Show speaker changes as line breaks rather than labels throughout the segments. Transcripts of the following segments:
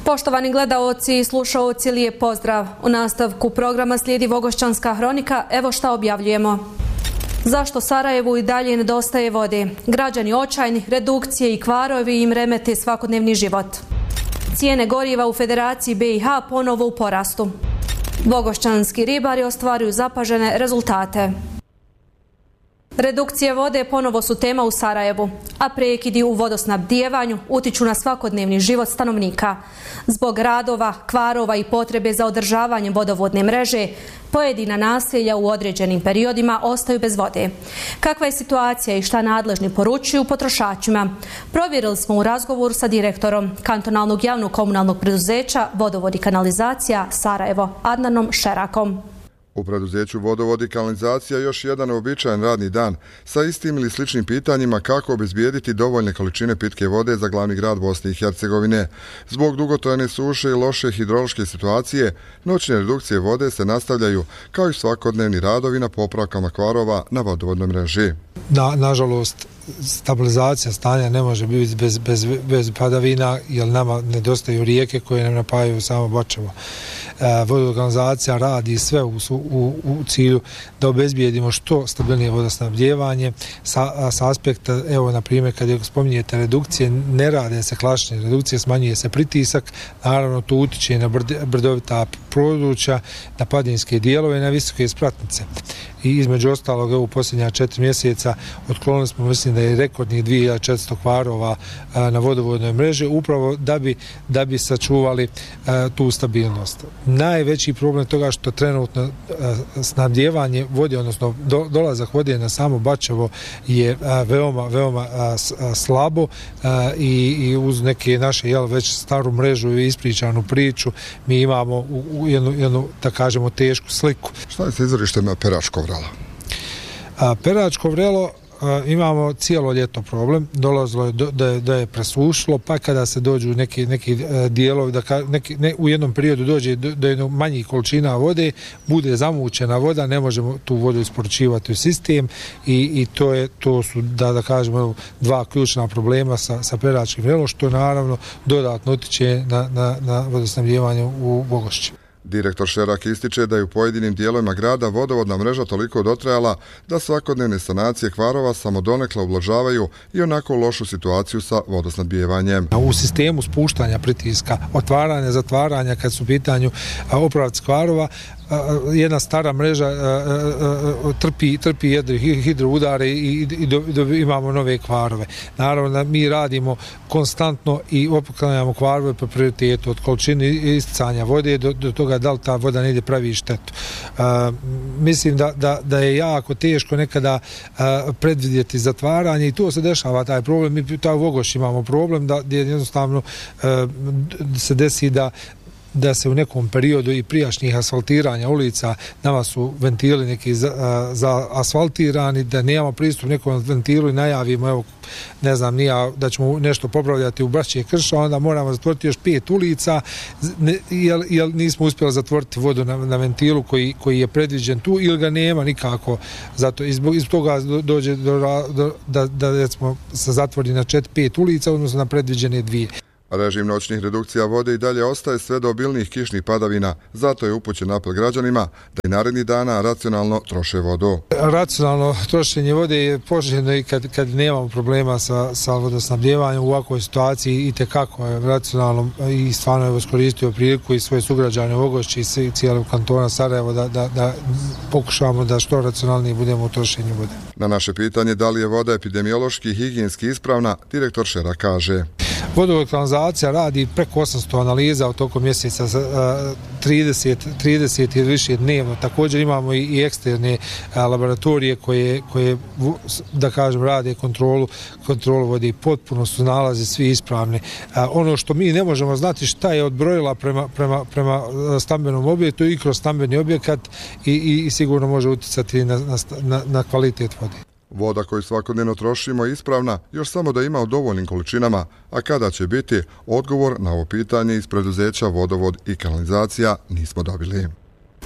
Poštovani gledaoci i slušaoci, lijep pozdrav. U nastavku programa slijedi Vogošćanska hronika. Evo šta objavljujemo. Zašto Sarajevu i dalje nedostaje vode? Građani očajni, redukcije i kvarovi im remete svakodnevni život. Cijene goriva u Federaciji BiH ponovo u porastu. Vogošćanski ribari ostvaruju zapažene rezultate. Redukcije vode ponovo su tema u Sarajevu, a prekidi u vodosnabdijevanju utiču na svakodnevni život stanovnika. Zbog radova, kvarova i potrebe za održavanjem vodovodne mreže, pojedina naselja u određenim periodima ostaju bez vode. Kakva je situacija i šta nadležni poručuju potrošačima? Provjerili smo u razgovoru sa direktorom kantonalnog javnog komunalnog preduzeća Vodovod i kanalizacija Sarajevo, Adnanom Šerakom.
U preduzeću Vodovod i kanalizacija još jedan uobičajen radni dan sa istim ili sličnim pitanjima kako obezbijediti dovoljne količine pitke vode za glavni grad Bosne i Hercegovine. Zbog dugotrajne suše i loše hidrološke situacije, noćne redukcije vode se nastavljaju kao i svakodnevni radovi na popravkama kvarova na vodovodnoj mreži.
Nažalost, stabilizacija stanja ne može biti bez padavina, jer nama nedostaju rijeke koje nam napajaju samo Bačevo. Vodokanalizacija radi sve u cilju da obezbijedimo što stabilnije vodosnabdijevanje sa aspekta, evo na primjer kad spominjete redukcije, ne rade se klasične redukcije, smanjuje se pritisak, naravno to utiče na brdovita područja, na padinske dijelove i na visoke spratnice. I između ostalog, u posljednja 4 mjeseca otklonili smo, mislim da je rekordnih 2400 kvarova na vodovodnoj mreži, upravo da bi sačuvali tu stabilnost. Najveći problem toga što trenutno snabdijevanje vode, odnosno dolazak vode na samo Bačevo je veoma slabo i uz neke naše već staru mrežu i ispričanu priču mi imamo jednu da kažemo tešku sliku.
Šta je sa izvorištem Peračko vrelo?
Peračko vrelo imamo cijelo ljeto problem, dolazilo je da je presušilo, pa kada se dođu neki dijelovi, u jednom periodu dođe do jednog manjih količina vode, bude zamućena voda, ne možemo tu vodu isporučivati u sistem i to su da kažemo dva ključna problema sa Peračkim vrelom, što naravno dodatno utiče na vodosnabdijevanje u Vogošći.
Direktor Šerak ističe da je u pojedinim dijelovima grada vodovodna mreža toliko dotrajala da svakodnevne sanacije kvarova samo donekle ublažavaju i onako lošu situaciju sa vodosnabdijevanjem.
U sistemu spuštanja pritiska, otvaranja, zatvaranja kad su u pitanju opravci kvarova, jedna stara mreža trpi hidroudare i imamo nove kvarove. Naravno da mi radimo konstantno i opuklanjamo kvarove po prioritetu od količine isticanja vode do toga da li ta voda ne ide pravi štetu. Mislim da je jako teško nekada predvidjeti zatvaranje i to se dešava taj problem. Mi u Vogošći imamo problem da jednostavno se desi da se u nekom periodu i prijašnjih asfaltiranja ulica nama su ventili neki za asfaltirani, da nemamo pristup nekom ventilu i najavimo, evo, ne znam, da ćemo nešto popravljati u Braće Krša, onda moramo zatvoriti još 5 ulica, jer nismo uspjeli zatvoriti vodu na ventilu koji je predviđen tu ili ga nema nikako. Zato iz toga dođe da recimo se zatvori na 4-5 ulica, odnosno na predviđene 2.
Režim noćnih redukcija vode i dalje ostaje sve do obilnih kišnih padavina, zato je upućen apel građanima da i narednih dana racionalno troše vodu.
Racionalno trošenje vode je poželjno i kad nemamo problema sa vodosnabdjevanjem u ovakvoj situaciji i tekako je racionalno i stvarno je iskoristio priliku i svoje sugrađane u Vogošći i cijelog kantona Sarajevo da pokušavamo da što racionalnije budemo u trošenju vode.
Na naše pitanje da li je voda epidemiološki i higijenski ispravna, direktor Šera kaže:
Vodovod kanalizacija radi preko 800 analiza u toku mjeseca, 30 ili više dnevno. Također imamo i eksterne laboratorije koje da kažem rade kontrolu vode i potpuno su nalazi svi ispravni. Ono što mi ne možemo znati šta je odbrojila prema stambenom objektu i kroz stambeni objekat i sigurno može utjecati na kvalitet vode.
Voda koju svakodnevno trošimo je ispravna, još samo da ima u dovoljnim količinama, a kada će biti, odgovor na ovo pitanje iz preduzeća Vodovod i kanalizacija nismo dobili.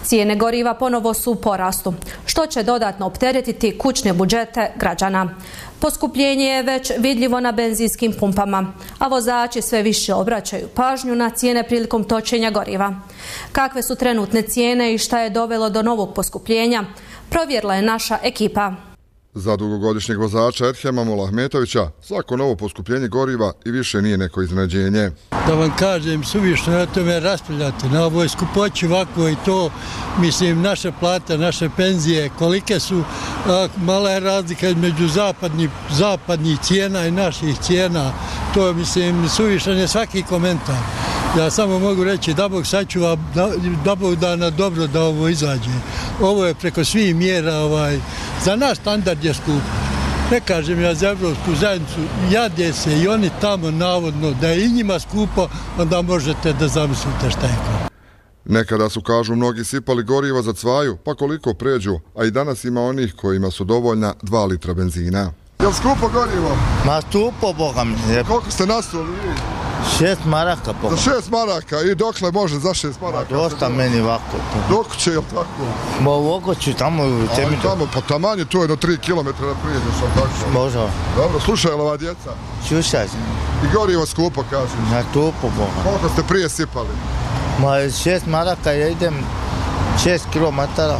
Cijene goriva ponovo su u porastu, što će dodatno opteretiti kućne budžete građana. Poskupljenje je već vidljivo na benzinskim pumpama, a vozači sve više obraćaju pažnju na cijene prilikom točenja goriva. Kakve su trenutne cijene i šta je dovelo do novog poskupljenja, provjerila je naša ekipa.
Za dugogodišnjeg vozača Edhema Mulahmetovića svako novo poskupljenje goriva i više nije neko iznenađenje.
Da vam kažem, suvišno na tome raspravljati, na ovoj skupoći ovako i to, mislim, naše plate, naše penzije, kolike su, mala je razlika između zapadnih cijena i naših cijena, to mislim, suvišan je svaki komentar. Ja samo mogu reći da Bog sačuva, da Bog da na dobro da ovo izađe. Ovo je preko svih mjera, za naš standard je skup. Ne kažem ja za Evropsku zajednicu, jade se i oni tamo navodno da je i njima skupo, onda možete da zamislite šta je ko.
Nekada su, kažu mnogi, sipali goriva za cvaju, pa koliko pređu, a i danas ima onih kojima su dovoljna 2 litra benzina. Je li skupo gorivo?
Ma skupo, boga mi.
Koliko ste nastuli vi?
6 maraka, boga.
Za 6 maraka i dokle može za 6 maraka?
Ma dosta meni ovako.
Dok će, je li tako?
Ma ovako ću tamo u Temito.
Tamo, pa tamanje, to je do 3 km da prijedeš, tako?
Može.
Dobro, slušaju li ova djeca?
Slušaj.
I gorivo skupo, kažeš?
Ma skupo, boga.
Koliko ste prije sipali?
Ma 6 maraka ja idem 6 kilometara.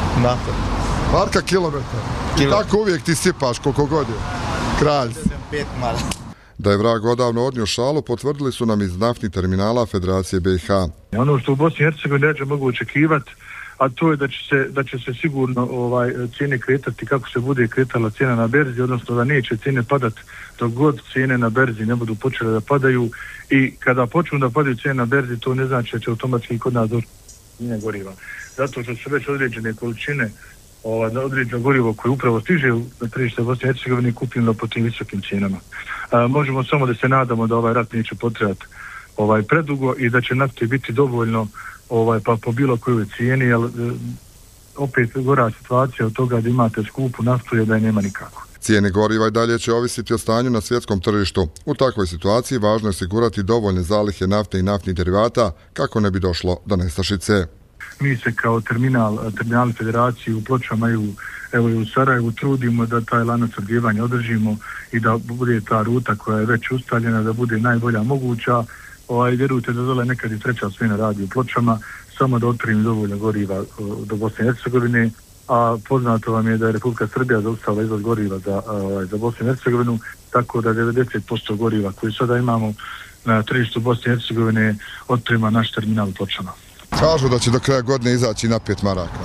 Marka kilometar? I tako uvijek ti sipaš koliko god je. Kralj.
5 maraka.
Da je vrag odavno odnio šalu, potvrdili su nam iz naftnih terminala Federacije BiH.
Ono što u Bosni i Hercegovini neće mogu očekivati, a to je da će se sigurno cijene kretati kako se bude kretala cijena na berzi, odnosno da neće cijene padati dok god cijene na berzi ne budu počele da padaju, i kada počnu da padaju cijene na berzi, to ne znači da će automatski kod nas doći goriva. Zato što su već određene količine određeno gorivo koje upravo stiže na tržište Bosne i Hercegovine kupljeno po tim visokim cijenama. Možemo samo da se nadamo da ovaj rat neće potrajati predugo i da će nafte biti dovoljno pa po bilo kojoj cijeni, jer opet gora situacija od toga da imate skupu naftu je da je nema nikako.
Cijene goriva i dalje će ovisiti o stanju na svjetskom tržištu. U takvoj situaciji važno je osigurati dovoljne zalihe nafte i naftnih derivata kako ne bi došlo do nestašice.
Mi se kao terminali Federacije u Pločama i u Sarajevu trudimo da taj lanac snabdijevanja održimo i da bude ta ruta koja je već ustaljena, da bude najbolja moguća. Vjerujte da dole nekad i treća smjena radi u Pločama, samo da otprimi dovoljno goriva do Bosne i Hercegovine, a poznato vam je da je Republika Srbija zaustavila izvoz goriva za Bosnu i Hercegovinu, tako da 90% goriva koje sada imamo na tržištu Bosne i Hercegovine otprima naš terminal u Pločama.
Kažu da će do kraja godine izaći na 5 maraka.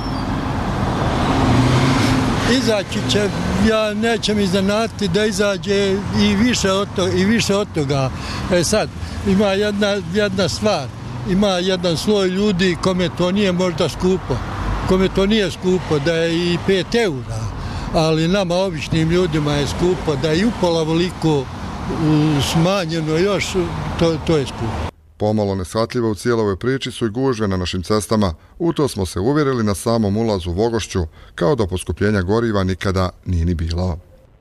Izaći će, ja neće mi iznenaditi da izađe i više od toga. Sad, ima jedna stvar, ima jedan sloj ljudi kome to nije možda skupo, kome to nije skupo, da je i 5 eura, ali nama običnim ljudima je skupo, da je i upola voliko smanjeno još, to je skupo.
Pomalo neshvatljivo u cijeloj ovoj priči su i gužve na našim cestama. U to smo se uvjerili na samom ulazu u Vogošću, kao da poskupljenja goriva nikada nije ni bilo.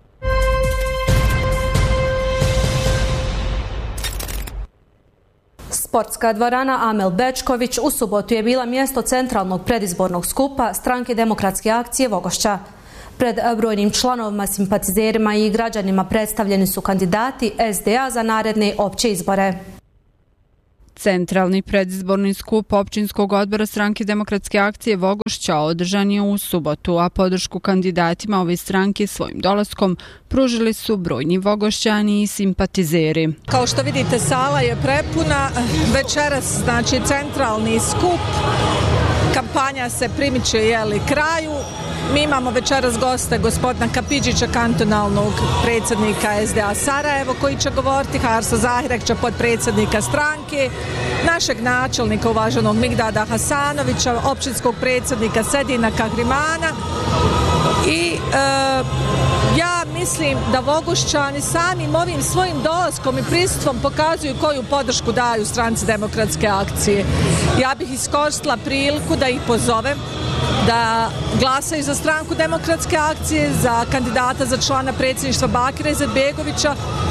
Sportska dvorana Amel Bečković u subotu je bila mjesto centralnog predizbornog skupa Stranke demokratske akcije Vogošća. Pred brojnim članovima, simpatizerima i građanima predstavljeni su kandidati SDA za naredne opće izbore.
Centralni predizborni skup općinskog odbora Stranke demokratske akcije Vogošća održan je u subotu, a podršku kandidatima ove stranke svojim dolaskom pružili su brojni Vogošćani i simpatizeri.
Kao što vidite, sala je prepuna. Večeras, znači, centralni skup. Kampanja se primiče kraju. Mi imamo večeras goste gospodina Kapidžića, kantonalnog predsjednika SDA Sarajevo, koji će govoriti, Harsa Zahirekća, podpredsjednika stranke, našeg načelnika uvaženog Migdada Hasanovića, općinskog predsjednika Sedina Kahrimana. I ja mislim da Vogošćani samim ovim svojim dolaskom i prisustvom pokazuju koju podršku daju Stranci demokratske akcije. Ja bih iskoristila priliku da ih pozovem da glasaju za Stranku demokratske akcije, za kandidata za člana predsjedništva Bakira Izetbegovića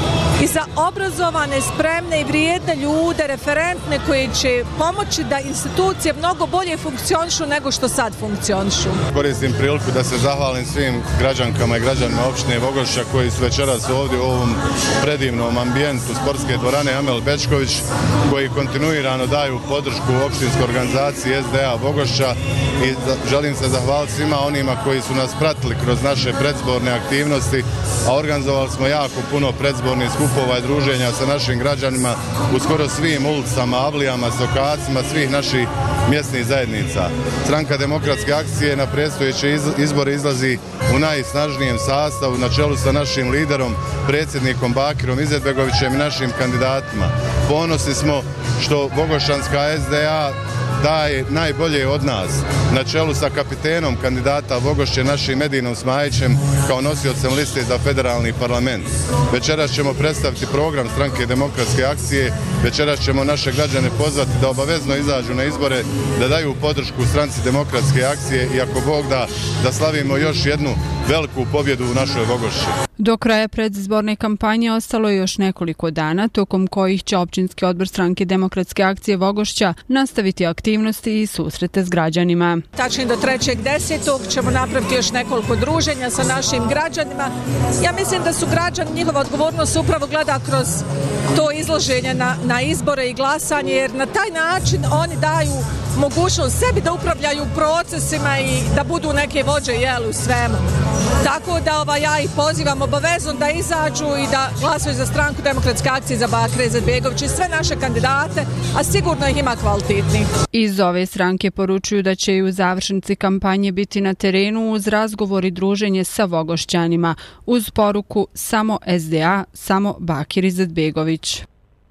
i za obrazovane, spremne i vrijedne ljude, referentne koji će pomoći da institucije mnogo bolje funkcionišu nego što sad funkcionišu.
Koristim priliku da se zahvalim svim građankama i građanima opštine Vogošća koji su večeras ovdje u ovom predivnom ambijentu sportske dvorane Amel Bečković, koji kontinuirano daju podršku opštinskoj organizaciji SDA Vogošća i želim se zahvaliti svima onima koji su nas pratili kroz naše predzborne aktivnosti, a organizovali smo jako puno predzbornih skupova i druženja sa našim građanima u skoro svim ulicama, avlijama, sokacima svih naših mjesnih zajednica. Stranka Demokratske akcije na predstojeće izbore izlazi u najsnažnijem sastavu na čelu sa našim liderom, predsjednikom Bakirom Izetbegovićem i našim kandidatima. Ponosni smo što Vogošćanska SDA daje najbolje od nas na čelu sa kapitenom kandidata Vogošće, našim Edinom Smajićem, kao nosiocem liste za federalni parlament. Večeras ćemo predstaviti program Stranke Demokratske akcije, večeras ćemo naše građane pozvati da obavezno izađu na izbore, da daju podršku Stranci Demokratske akcije i ako Bog da slavimo još jednu veliku pobjedu u našoj Vogošći.
Do kraja predizborne kampanje ostalo je još nekoliko dana, tokom kojih će općinski odbor Stranke Demokratske akcije Vogošća nastaviti aktivnosti i susrete s građanima.
Tačnije do 3.10. ćemo napraviti još nekoliko druženja sa našim građanima. Ja mislim da su građani, njihova odgovornost upravo gleda kroz to izloženje na izbore i glasanje, jer na taj način oni daju mogućnost sebi da upravljaju procesima i da budu neke vođe u svemu. Tako da ja ih pozivam obavezno da izađu i da glasuju za Stranku Demokratske akcije, za Bakira Izetbegovića i sve naše kandidate, a sigurno ih ima kvalitetnih.
Iz ove stranke poručuju da će i u završnici kampanje biti na terenu uz razgovor i druženje sa Vogošćanima, uz poruku samo SDA, samo Bakir Izetbegović.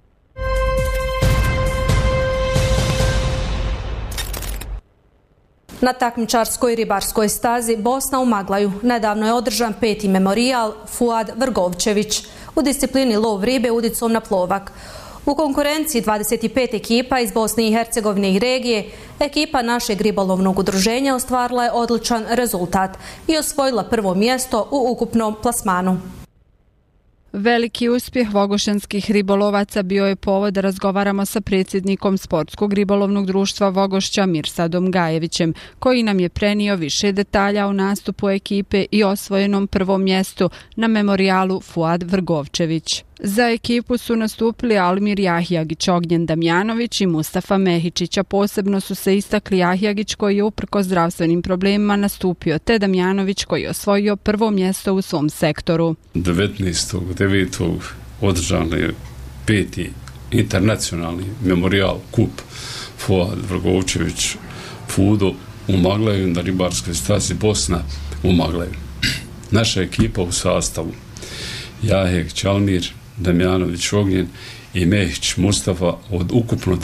Na takmičarskoj ribarskoj stazi Bosna u Maglaju nedavno je održan 5. memorijal Fuad Vrgovčević u disciplini lov ribe udicom na plovak. U konkurenciji 25 ekipa iz Bosne i Hercegovine i regije, ekipa našeg ribolovnog udruženja ostvarila je odličan rezultat i osvojila prvo mjesto u ukupnom plasmanu.
Veliki uspjeh vogošćanskih ribolovaca bio je povod da razgovaramo sa predsjednikom Sportskog ribolovnog društva Vogošća Mirsadom Gajevićem, koji nam je prenio više detalja o nastupu ekipe i osvojenom prvom mjestu na memorijalu Fuad Vrgovčević. Za ekipu su nastupili Almir Jahjagić, Ognjen Damjanović i Mustafa Mehičić, a posebno su se istakli Jahjagić koji je uprkos zdravstvenim problemima nastupio, te Damjanović koji je osvojio prvo mjesto u svom sektoru.
19.9. održan je 5. internacionalni memorijal kup Fuad Vrgovčević Fudo u Maglaju na ribarskoj stazi Bosna u Maglaju. Naša ekipa u sastavu Jahjagić Almir, Damjanović Ognjen i Mehić Mustafa od ukupno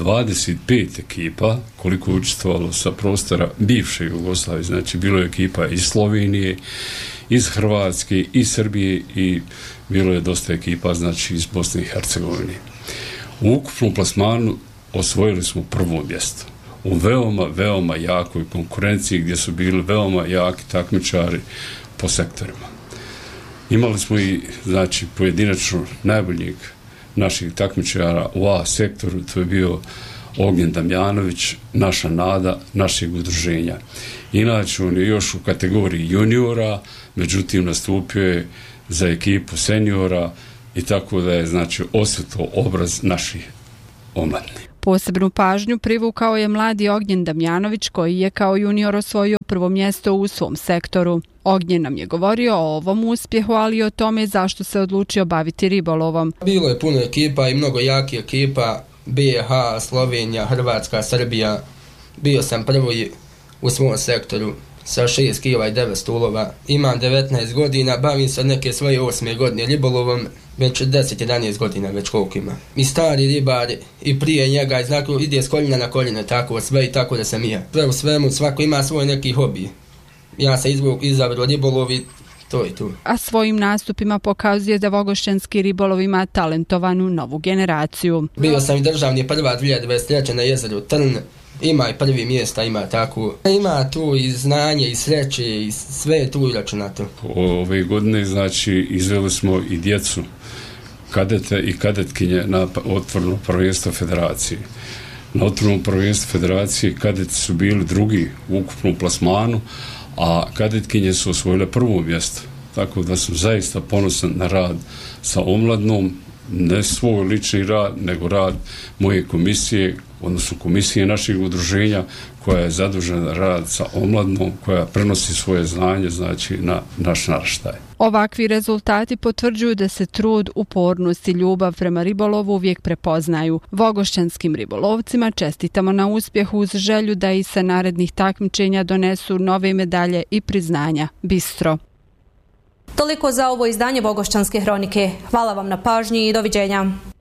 25 ekipa, koliko je učestvovalo sa prostora bivše Jugoslavije, znači bilo je ekipa iz Slovenije, iz Hrvatske, iz Srbije i bilo je dosta ekipa znači iz Bosne i Hercegovine. U ukupnom plasmanu osvojili smo prvo mjesto u veoma jakoj konkurenciji gdje su bili veoma jaki takmičari po sektorima. Imali smo i znači pojedinačno najboljeg naših takmičara u A sektoru, to je bio Ognjen Damjanović, naša nada našeg udruženja. Inače on je još u kategoriji juniora, međutim nastupio je za ekipu seniora i tako da je znači osvetlo obraz naših omladine.
Posebnu pažnju privukao je mladi Ognjen Damjanović koji je kao junior osvojio prvo mjesto u svom sektoru. Ognjen nam je govorio o ovom uspjehu, ali i o tome zašto se odlučio baviti ribolovom.
Bilo je puno ekipa i mnogo jakih ekipa, BiH, Slovenija, Hrvatska, Srbija. Bio sam prvi u svom sektoru sa 6 kila i 9 ulova. Imam 19 godina, bavim se od neke svoje 8. godine ribolovom, već 10-11 godina već koliko ima. I stari ribari i prije njega ide s koljena na koljene, tako sve i tako da sam i ja. Sve u svemu, svako ima svoj neki hobi. Ja sam izabrao ribolov i to je tu.
A svojim nastupima pokazuje da vogošćanski ribolov ima talentovanu novu generaciju.
Bio sam i državni prvak 2023. na jezeru Trn. Ima i prvi mjesta, ima tako. Ima tu i znanje i sreće i sve je tu uračunato.
Ove godine znači izveli smo i djecu kadete i kadetkinje na otvoreno prvenstvo federacije. Na otvorenom prvenstvu federacije kadeti su bili drugi u ukupnom plasmanu, a kadetkinje su osvojile prvo mjesto. Tako da sam zaista ponosan na rad sa omladnom, ne svoj lični rad, nego rad moje komisije, odnosno komisije naših udruženja koja je zadužena rad sa omladnom, koja prenosi svoje znanje, znači, na naš naraštaj.
Ovakvi rezultati potvrđuju da se trud, upornost i ljubav prema ribolovu uvijek prepoznaju. Vogošćanskim ribolovcima čestitamo na uspjehu uz želju da i sa narednih takmičenja donesu nove medalje i priznanja. Bistro.
Toliko za ovo izdanje Vogošćanske hronike. Hvala vam na pažnji i doviđenja.